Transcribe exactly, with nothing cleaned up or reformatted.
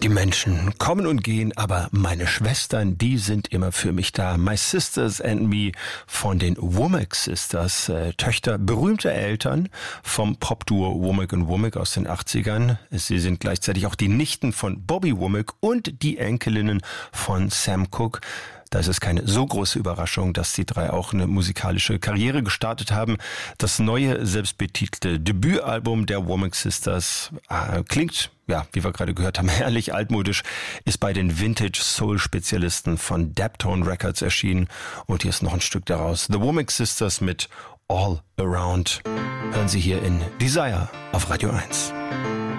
Menschen kommen und gehen, aber meine Schwestern, die sind immer für mich da. My Sisters and Me von den Womack Sisters, äh, Töchter berühmter Eltern vom Popduo Womack und Womack aus den achtzigern. Sie sind gleichzeitig auch die Nichten von Bobby Womack und die Enkelinnen von Sam Cooke. Da ist es keine so große Überraschung, dass die drei auch eine musikalische Karriere gestartet haben. Das neue, selbstbetitelte Debütalbum der Womack Sisters äh, klingt, ja, wie wir gerade gehört haben, herrlich altmodisch, ist bei den Vintage-Soul-Spezialisten von Daptone Records erschienen. Und hier ist noch ein Stück daraus. The Womack Sisters mit All Around. Hören Sie hier in Desire auf Radio eins.